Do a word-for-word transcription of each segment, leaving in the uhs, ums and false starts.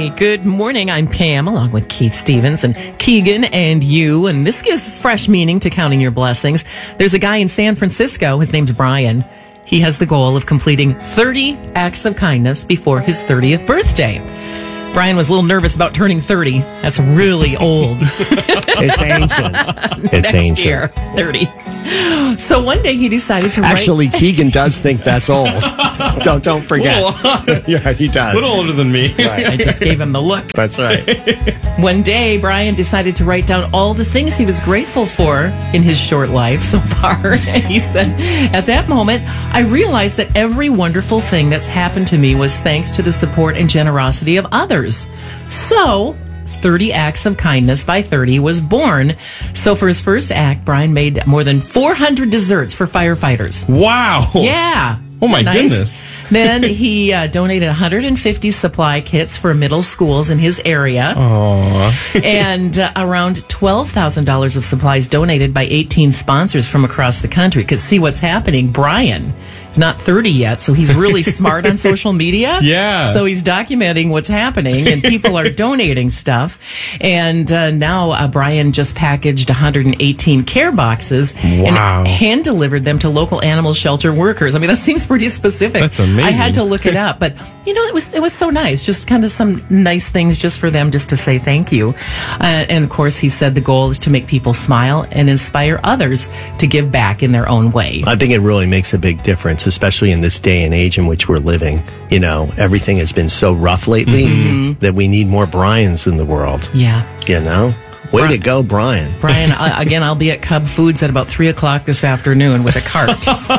Hi, good morning. I'm Pam, along with Keith Stevens and Keegan and you. And this gives fresh meaning to counting your blessings. There's a guy in San Francisco. His name's Brian. He has the goal of completing thirty acts of kindness before his thirtieth birthday. Brian was a little nervous about turning thirty. That's really old. It's ancient. It's Next ancient. year, thirty. So one day he decided to Actually, write... Keegan does think that's old. don't don't forget. Yeah, he does. A little older than me. Right. I just gave him the look. That's right. One day, Brian decided to write down all the things he was grateful for in his short life so far. And he said, at that moment, I realized that every wonderful thing that's happened to me was thanks to the support and generosity of others. So, thirty Acts of Kindness by thirty was born. So for his first act, Brian made more than four hundred desserts for firefighters. Wow. Yeah. Oh, my Nice. goodness. Then he uh, donated one hundred fifty supply kits for middle schools in his area. Aww. And uh, around twelve thousand dollars of supplies donated by eighteen sponsors from across the country. Because see what's happening, Brian is not thirty yet, so he's really smart on social media. Yeah. So he's documenting what's happening, and people are donating stuff. And uh, now uh, Brian just packaged one hundred eighteen care boxes Wow. and hand-delivered them to local animal shelter workers. I mean, that seems pretty specific. That's amazing. I had to look it up, but you know, it was it was so nice. Just kind of some nice things just for them, just to say thank you. Uh, and of course, he said the goal is to make people smile and inspire others to give back in their own way. I think it really makes a big difference, especially in this day and age in which we're living. You know, everything has been so rough lately Mm-hmm. that we need more Brians in the world. Yeah. You know? Way Bri- to go, Brian. Brian, uh, again, I'll be at Cub Foods at about three o'clock this afternoon with a cart.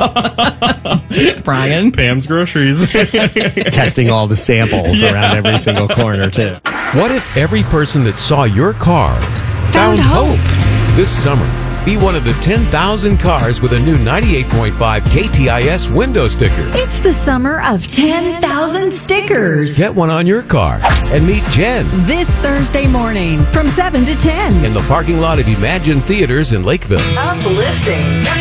So. Brian. Pam's groceries. Testing all the samples around every single corner, too. What if every person that saw your car found, hope? This summer, be one of the ten thousand cars with a new ninety-eight point five K T I S window sticker. It's the summer of ten thousand stickers. Get one on your car and meet Jen This Thursday morning from seven to ten. in the parking lot of Imagine Theaters in Lakeville. Uplifting.